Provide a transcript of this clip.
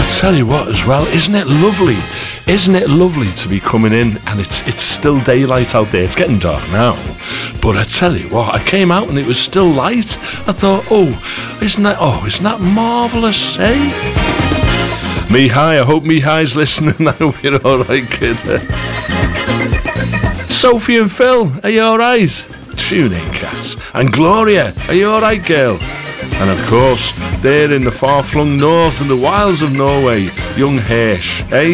Tell you what as well, isn't it lovely? Isn't it lovely to be coming in and it's still daylight out there. It's getting dark now, but I tell you what, I came out and it was still light. I thought, isn't that marvellous, eh? Mihai, I hope Mihai's listening. I hope you're alright, kid. Sophie and Phil, are you alright? Tune in, cats. And Gloria, are you alright, girl? And of course, there in the far-flung north in the wilds of Norway, young Hirsch, eh?